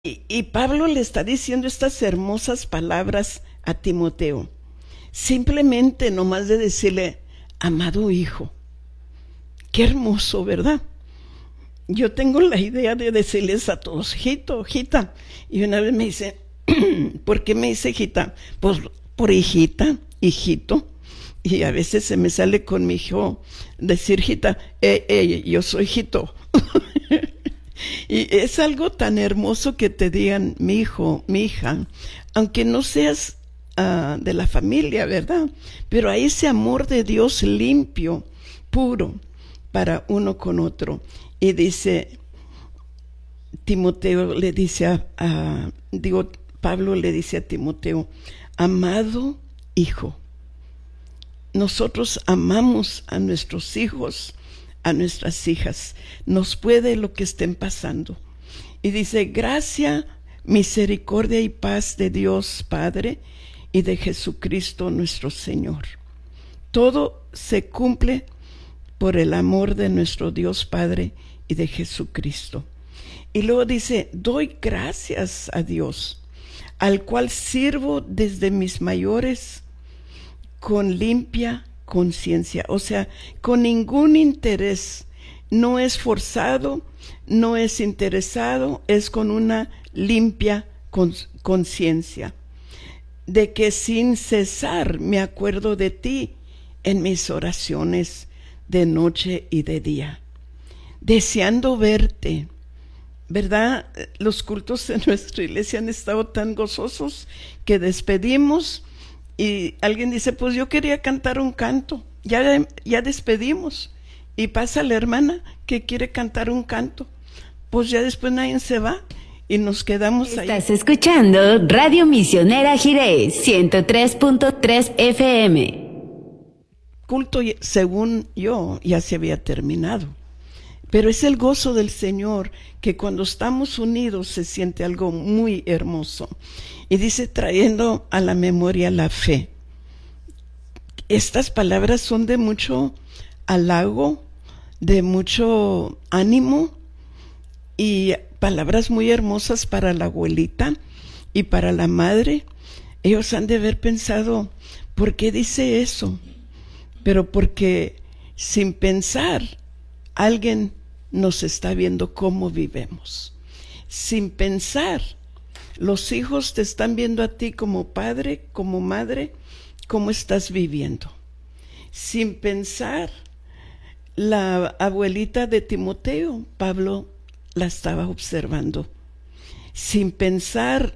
Y Pablo le está diciendo estas hermosas palabras a Timoteo. Simplemente nomás de decirle, amado hijo. Qué hermoso, ¿verdad? Yo tengo la idea de decirles a todos, hijito, hijita. Y una vez me dice, ¿por qué me dice hijita? Pues por hijita, hijito. Y a veces se me sale con mi hijo decir hijita, yo soy hijito. Y es algo tan hermoso que te digan mi hijo, mi hija, aunque no seas de la familia, ¿verdad? Pero hay ese amor de Dios limpio, puro, para uno con otro. Y dice, Timoteo le dice Pablo le dice a Timoteo, amado hijo, nosotros amamos a nuestros hijos, a nuestras hijas, nos puede lo que estén pasando. Y dice, gracia, misericordia y paz de Dios Padre y de Jesucristo nuestro Señor. Todo se cumple por el amor de nuestro Dios Padre y de Jesucristo. Y luego dice, doy gracias a Dios, al cual sirvo desde mis mayores con limpia conciencia, o sea, con ningún interés, no es forzado, no es interesado, es con una limpia conciencia, de que sin cesar me acuerdo de ti en mis oraciones de noche y de día, deseando verte. ¿Verdad? Los cultos en nuestra iglesia han estado tan gozosos que despedimos y alguien dice, pues yo quería cantar un canto. Ya despedimos y pasa la hermana que quiere cantar un canto. Pues ya después nadie se va y nos quedamos ahí. Estás escuchando Radio Misionera Jiré 103.3 FM. Culto, según yo, ya se había terminado. Pero es el gozo del Señor que cuando estamos unidos se siente algo muy hermoso. Y dice, trayendo a la memoria la fe. Estas palabras son de mucho halago, de mucho ánimo y palabras muy hermosas para la abuelita y para la madre. Ellos han de haber pensado, ¿por qué dice eso? Pero porque sin pensar, alguien nos está viendo cómo vivemos. Sin pensar, los hijos te están viendo a ti como padre, como madre, cómo estás viviendo. Sin pensar, la abuelita de Timoteo, Pablo, la estaba observando. Sin pensar,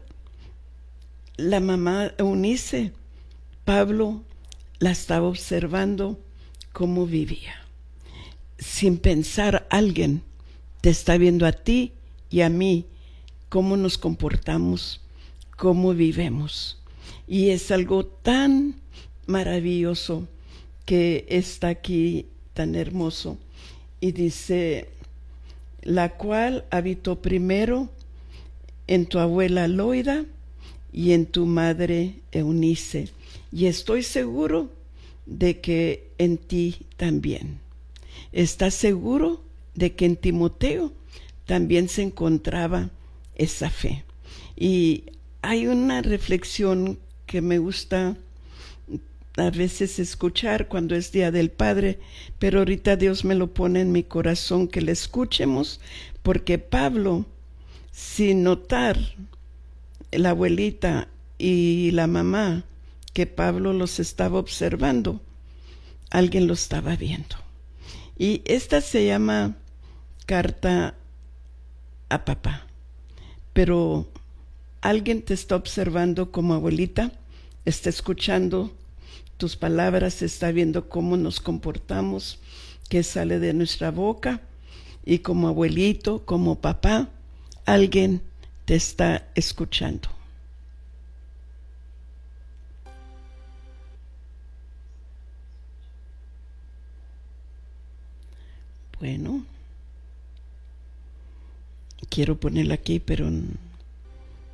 la mamá Eunice, Pablo, la estaba observando cómo vivía. Sin pensar, alguien te está viendo a ti y a mí, cómo nos comportamos, cómo vivemos. Y es algo tan maravilloso que está aquí, tan hermoso. Y dice, la cual habitó primero en tu abuela Loida y en tu madre Eunice. Y estoy seguro de que en ti también. ¿Estás seguro de que en Timoteo también se encontraba esa fe? Y hay una reflexión que me gusta a veces escuchar cuando es Día del Padre, pero ahorita Dios me lo pone en mi corazón que le escuchemos, porque Pablo, sin notar, la abuelita y la mamá, que Pablo los estaba observando, alguien lo estaba viendo. Y esta se llama Carta a Papá. Pero alguien te está observando como abuelita, está escuchando tus palabras, está viendo cómo nos comportamos, qué sale de nuestra boca. Y como abuelito, como papá, alguien te está escuchando. Bueno, quiero ponerla aquí, pero